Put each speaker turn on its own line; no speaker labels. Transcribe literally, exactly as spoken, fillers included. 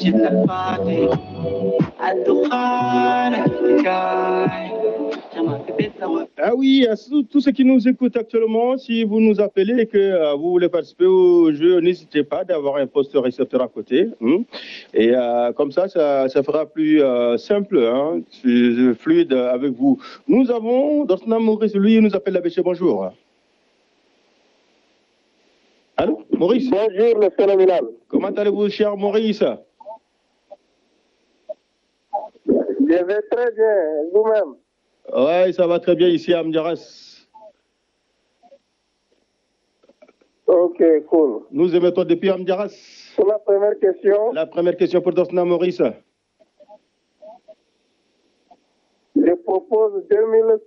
Ah oui, à tous tous ceux qui nous écoutent actuellement, si vous nous appelez et que euh, vous voulez participer au jeu, n'hésitez pas d'avoir un poste récepteur à côté. Hein. Et euh, comme ça, ça, ça fera plus euh, simple, hein, plus fluide avec vous. Nous avons, Dorsna Maurice, lui, il nous appelle la Béché. Bonjour. Allô, Maurice?
Bonjour, le phénoménal.
Comment allez-vous, cher Maurice?
Je vais très bien, vous-même.
Oui, ça va très bien ici à Amdiaras.
Ok, cool.
Nous émettons depuis Amdiaras.
Pour la première question.
La première question pour Dorsna Maurice.
Je propose deux mille